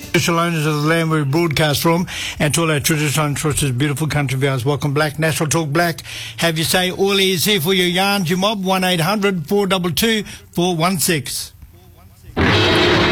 Traditional owners of the land we broadcast from, and to all our traditional trusted beautiful country viewers, welcome Black National Talk Black. Have you say all is here for your yarns, your mob, 1800 422 416.